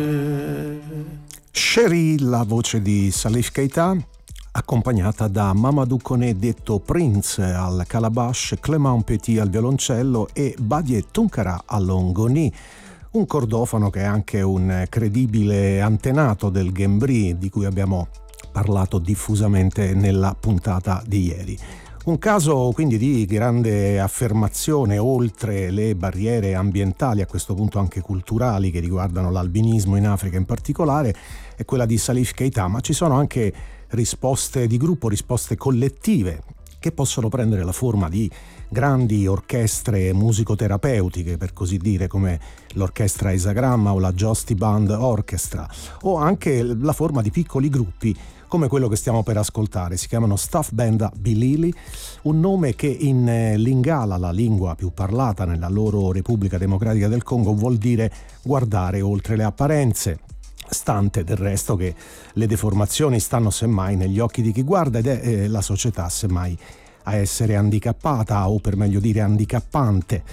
Sherry, la voce di Salif Keita, accompagnata da Mamadou Koné detto Prince al calabash, Clément Petit al violoncello e Badie Tunkara all'ongoni, un cordofano che è anche un credibile antenato del Gembri di cui abbiamo parlato diffusamente nella puntata di ieri. Un caso quindi di grande affermazione oltre le barriere ambientali, a questo punto anche culturali, che riguardano l'albinismo in Africa in particolare, è quella di Salif Keita, ma ci sono anche risposte di gruppo, risposte collettive che possono prendere la forma di grandi orchestre musicoterapeutiche, per così dire, come l'orchestra Esagramma o la Josty Band Orchestra, o anche la forma di piccoli gruppi come quello che stiamo per ascoltare. Si chiamano Staff Benda Bilili, un nome che in Lingala, la lingua più parlata nella loro Repubblica Democratica del Congo, vuol dire guardare oltre le apparenze, stante del resto che le deformazioni stanno semmai negli occhi di chi guarda ed è la società semmai a essere handicappata, o per meglio dire handicappante.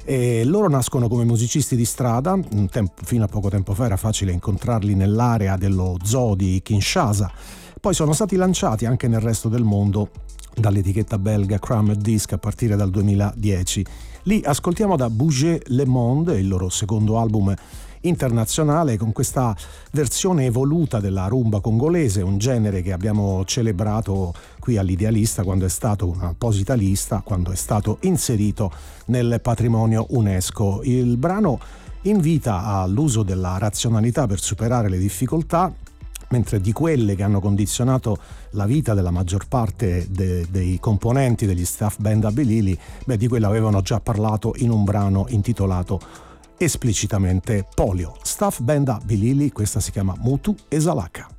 E loro nascono come musicisti di strada. Fino a poco tempo fa era facile incontrarli nell'area dello zoo di Kinshasa. Poi sono stati lanciati anche nel resto del mondo dall'etichetta belga Cramer Disc a partire dal 2010. Lì ascoltiamo da Bouger Le Monde, il loro secondo album internazionale, con questa versione evoluta della rumba congolese, un genere che abbiamo celebrato qui all'Idealista quando è stato un'apposita lista, quando è stato inserito nel patrimonio UNESCO. Il brano invita all'uso della razionalità per superare le difficoltà, mentre di quelle che hanno condizionato la vita della maggior parte dei componenti degli Staff Benda Bilili, di quello avevano già parlato in un brano intitolato esplicitamente Polio. Staff Benda Bilili, questa si chiama Mutu Esalaka.